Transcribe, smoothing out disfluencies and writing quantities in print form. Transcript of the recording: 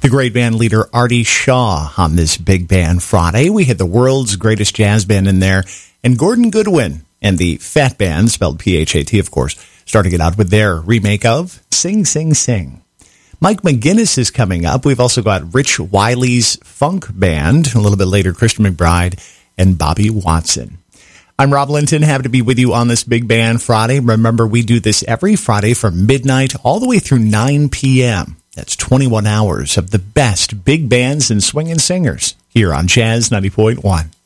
The great band leader Artie Shaw on this Big Band Friday. We had the world's greatest jazz band in there, and Gordon Goodwin and the Fat Band, spelled P-H-A-T, of course, starting it out with their remake of Sing, Sing, Sing. Mike McGinnis is coming up. We've also got Rich Wiley's Funk Band. A little bit later, Christian McBride and Bobby Watson. I'm Rob Linton, happy to be with you on this Big Band Friday. Remember, we do this every Friday from midnight all the way through 9 p.m. That's 21 hours of the best big bands and swinging singers here on Jazz 90.1.